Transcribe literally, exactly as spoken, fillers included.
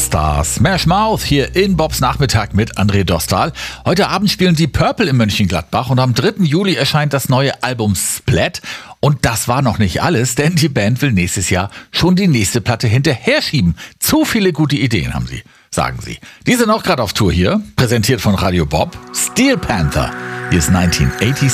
Star Smash Mouth hier in Bobs Nachmittag mit André Dostal. Heute Abend spielen die Purple in Mönchengladbach und am dritten Juli erscheint das neue Album Splat. Und das war noch nicht alles, denn die Band will nächstes Jahr schon die nächste Platte hinterher schieben. Zu viele gute Ideen haben sie, sagen sie. Die sind auch gerade auf Tour hier, präsentiert von Radio Bob. Steel Panther, hier ist neunzehnhundertachtzig.